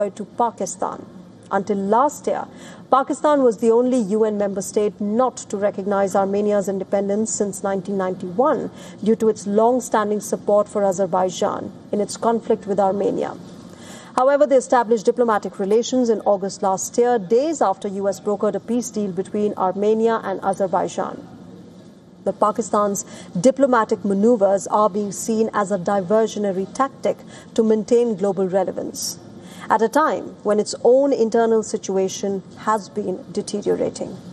to Pakistan. Until last year, Pakistan was the only UN member state not to recognize Armenia's independence since 1991 due to its long-standing support for Azerbaijan in its conflict with Armenia. However, they established diplomatic relations in August last year, days after US brokered a peace deal between Armenia and Azerbaijan. But Pakistan's diplomatic maneuvers are being seen as a diversionary tactic to maintain global relevance, at a time when its own internal situation has been deteriorating.